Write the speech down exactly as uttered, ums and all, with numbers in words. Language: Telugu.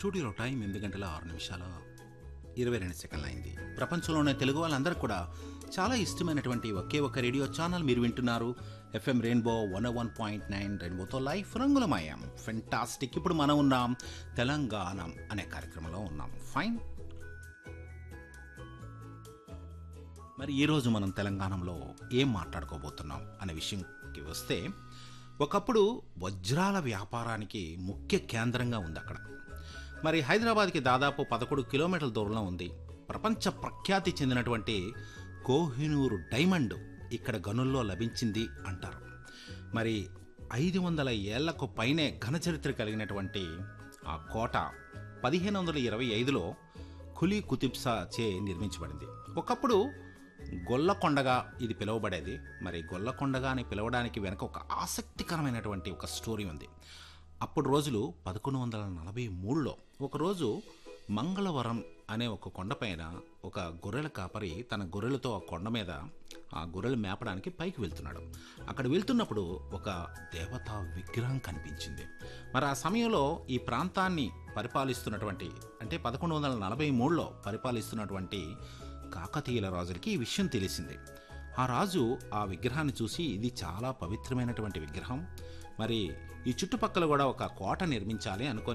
స్టూడియోలో టైం ఎనిమిది గంటల ఆరు నిమిషాల ఇరవై రెండు సెకండ్లు అయింది. ప్రపంచంలోనే తెలుగు వాళ్ళందరూ కూడా చాలా ఇష్టమైనటువంటి ఒకే ఒక రేడియో ఛానల్ మీరు వింటున్నారు. FM rainbow one one point nine రెయిన్బోతో లైఫ్ రంగులమయం. ఫెంటాస్టిక్. ఇప్పుడు మనం ఉన్నాం తెలంగాణ అనే కార్యక్రమంలో ఉన్నాం. ఫైన్. మరి ఈరోజు మనం తెలంగాణలో ఏం మాట్లాడుకోబోతున్నాం అనే విషయంకి వస్తే, ఒకప్పుడు వజ్రాల వ్యాపారానికి ముఖ్య కేంద్రంగా ఉంది అక్కడ. మరి హైదరాబాద్కి దాదాపు పదకొండు కిలోమీటర్ల దూరంలో ఉంది. ప్రపంచ ప్రఖ్యాతి చెందినటువంటి కోహినూరు డైమండ్ ఇక్కడ గనుల్లో లభించింది అంటారు. మరి ఐదు వందల ఏళ్లకు పైనే ఘనచరిత్ర కలిగినటువంటి ఆ కోట పదిహేను వందల ఇరవై ఐదులో కులీ కుతుబ్షా చే నిర్మించబడింది. ఒకప్పుడు గొల్లకొండగా ఇది పిలువబడేది. మరి గొల్లకొండగా అని పిలవడానికి వెనక ఒక ఆసక్తికరమైనటువంటి ఒక స్టోరీ ఉంది. అప్పుడు రోజులు పదకొండు వందల నలభై మూడులో ఒకరోజు మంగళవరం అనే ఒక కొండపైన ఒక గొర్రెల కాపరి తన గొర్రెలతో ఆ కొండ మీద ఆ గొర్రెలు మేపడానికి పైకి వెళ్తున్నాడు. అక్కడ వెళ్తున్నప్పుడు ఒక దేవతా విగ్రహం కనిపించింది. మరి ఆ సమయంలో ఈ ప్రాంతాన్ని పరిపాలిస్తున్నటువంటి అంటే పదకొండు వందల నలభై మూడులో పరిపాలిస్తున్నటువంటి కాకతీయుల రాజులకి ఈ విషయం తెలిసింది. ఆ రాజు ఆ విగ్రహాన్ని చూసి ఇది చాలా పవిత్రమైనటువంటి విగ్రహం, మరి ఈ చుట్టుపక్కల కూడా ఒక కోట నిర్మించాలి అనుకొని